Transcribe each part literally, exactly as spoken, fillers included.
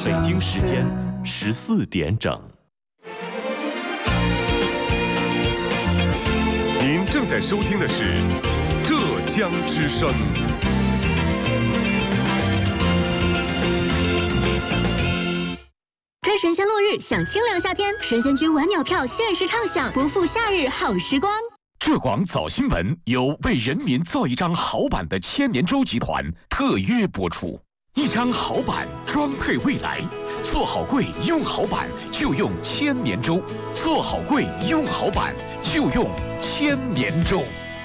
北京时间十四点整。 您正在收听的是浙江之声。 追神仙落日，享清凉夏天，神仙居晚鸟票限时畅享，不负夏日好时光。 浙广早新闻由为人民造一张好版的千年舟集团特约播出，一张好版装配未来，做好柜用好版就用千年舟，做好柜用好版就用千年舟。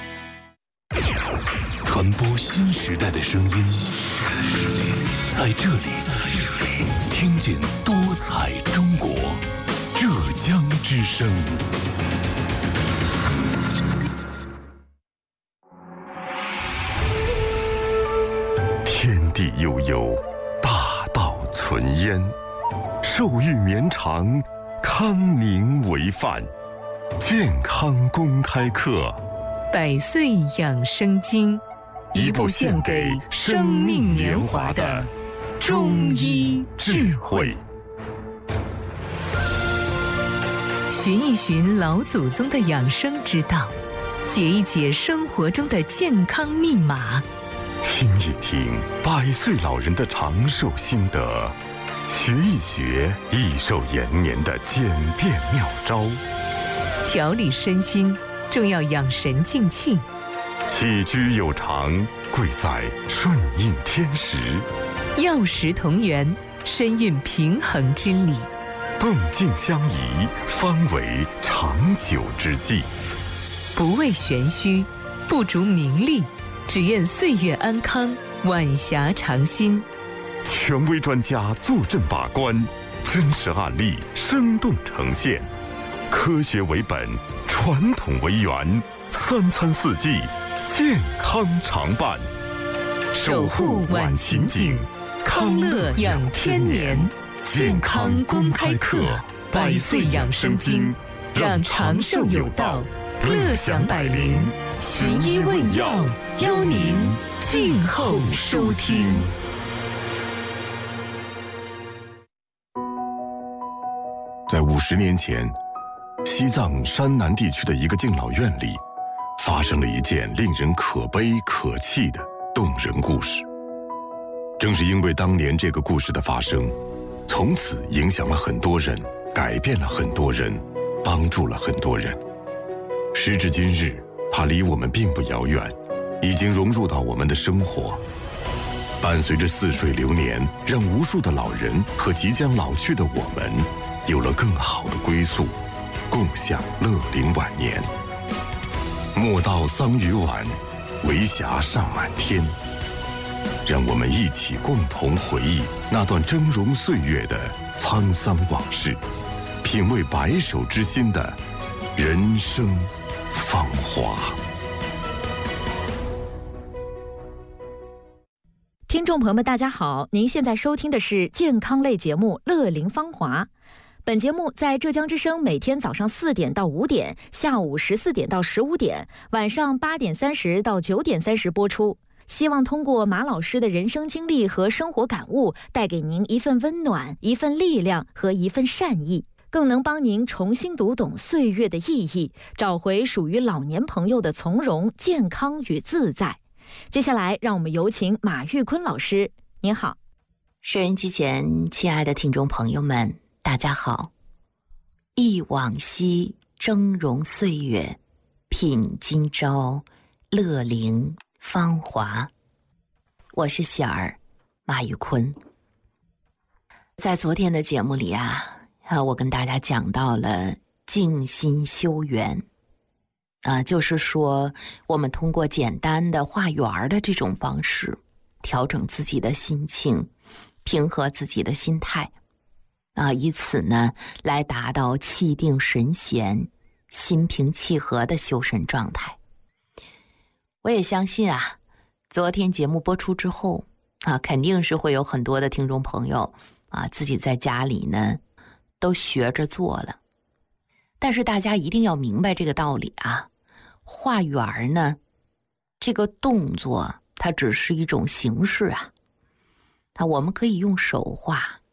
传播新时代的声音，在这里听见多彩中国，浙江之声。 天地悠悠，大道存焉，寿育绵长，康宁为范。健康公开课， 百岁养生经，一部献给生命年华的中医智慧。寻一寻老祖宗的养生之道，解一解生活中的健康密码， 听一听百岁老人的长寿心得，学一学益寿延年的简便妙招。 调理身心，重要养神静气。 起居有常，贵在顺应天时。 药食同源，身运平衡之理。 动静相宜，方为长久之计。 不为玄虚，不逐名利，只愿岁月安康，晚霞长新。 权威专家坐镇把关，真实案例生动呈现，科学为本，传统为源，三餐四季健康常伴， 守护晚晴景，康乐养天年。健康公开课，百岁养生经，让长寿有道，乐享百龄。寻医问药，邀您静候收听。 在五十年前，西藏山南地区的一个敬老院里，发生了一件令人可悲可泣的动人故事。正是因为当年这个故事的发生，从此影响了很多人，改变了很多人，帮助了很多人。时至今日，它离我们并不遥远，已经融入到我们的生活，伴随着似水流年，让无数的老人和即将老去的我们有了更好的归宿，共享乐龄晚年。莫道桑榆晚，为霞尚满天。让我们一起共同回忆那段峥嵘岁月的沧桑往事，品味白首之心的人生芳华。 听众朋友们大家好，您现在收听的是健康类节目《乐龄芳华》。本节目在浙江之声每天早上四点到五点，下午十四点到十五点，晚上八点三十到九点三十播出。希望通过马老师的人生经历和生活感悟，带给您一份温暖、一份力量和一份善意，更能帮您重新读懂岁月的意义，找回属于老年朋友的从容、健康与自在。接下来，让我们有请马玉坤老师。您好。 收音机前亲爱的听众朋友们，大家好。忆往昔峥嵘岁月，品今朝乐龄芳华。我是喜儿马玉坤。在昨天的节目里啊，啊我跟大家讲到了静心修缘啊，就是说我们通过简单的画圆的这种方式，调整自己的心情，平和自己的心态啊，以此呢来达到气定神闲、心平气和的修身状态。我也相信啊，昨天节目播出之后啊，肯定是会有很多的听众朋友啊，自己在家里呢都学着做了。但是大家一定要明白这个道理啊，画圆呢，这个动作它只是一种形式啊，啊，我们可以用手画，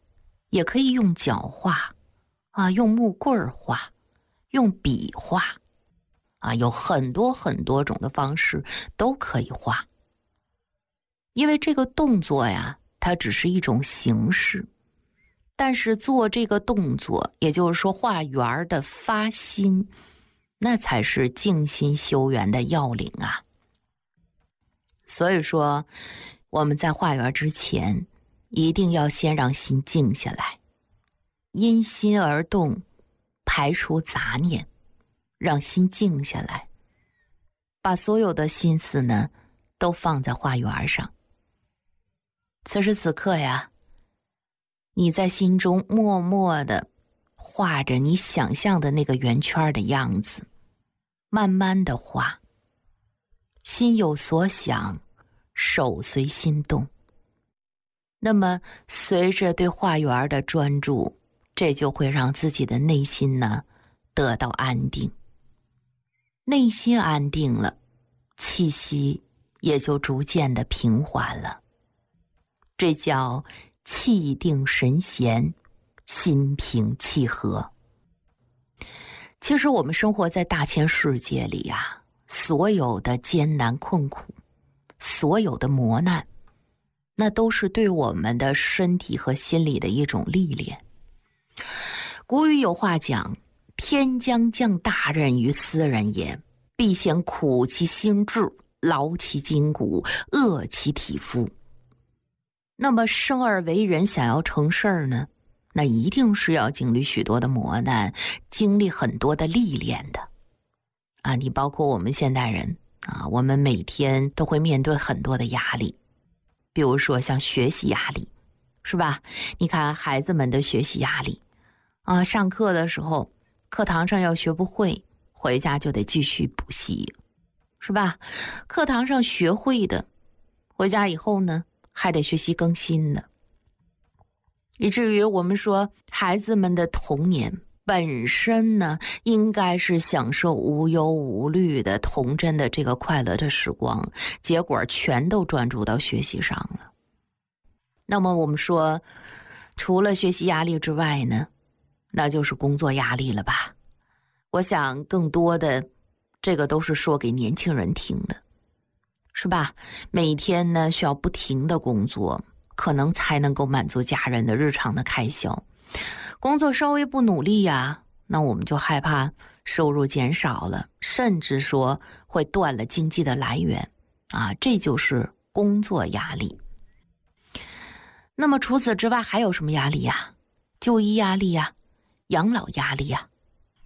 也可以用脚画啊，用木棍画，用笔画啊，有很多很多种的方式都可以画。因为这个动作呀，它只是一种形式，但是做这个动作，也就是说画圆的发心，那才是静心修圆的要领啊。所以说我们在画圆之前，一定要先让心静下来，因心而动，排除杂念，让心静下来，把所有的心思呢都放在画圆上。此时此刻呀，你在心中默默地画着你想象的那个圆圈的样子，慢慢地画，心有所想，手随心动。那么随着对画圆的专注，这就会让自己的内心呢得到安定。内心安定了，气息也就逐渐的平缓了。这叫气定神闲，心平气和。其实我们生活在大千世界里呀，所有的艰难困苦，所有的磨难，那都是对我们的身体和心理的一种历练。古语有话讲，天将降大任于斯人也，必先苦其心志，劳其筋骨，饿其体肤。那么生而为人，想要成事儿呢，那一定是要经历许多的磨难，经历很多的历练的啊。你包括我们现代人啊，我们每天都会面对很多的压力，比如说像学习压力，是吧？你看孩子们的学习压力啊，上课的时候课堂上要学不会，回家就得继续补习，是吧？课堂上学会的，回家以后呢还得学习更新呢。以至于我们说孩子们的童年本身呢，应该是享受无忧无虑的童真的这个快乐的时光，结果全都专注到学习上了。那么我们说除了学习压力之外呢，那就是工作压力了吧。我想更多的这个都是说给年轻人听的，是吧？每天呢需要不停的工作，可能才能够满足家人的日常的开销。工作稍微不努力呀，那我们就害怕收入减少了，甚至说会断了经济的来源啊，这就是工作压力。那么除此之外还有什么压力呀？就医压力呀，养老压力呀，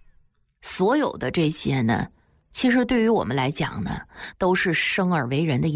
所有的这些呢，其实对于我们来讲呢，都是生而为人的一